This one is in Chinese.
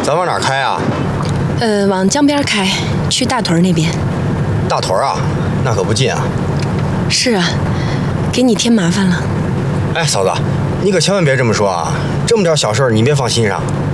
咱往哪儿开啊？ 往江边开，去大屯那边。 大屯啊，那可不近啊。 是啊，给你添麻烦了。 哎，嫂子，你可千万别这么说啊！这么点小事你别放心上。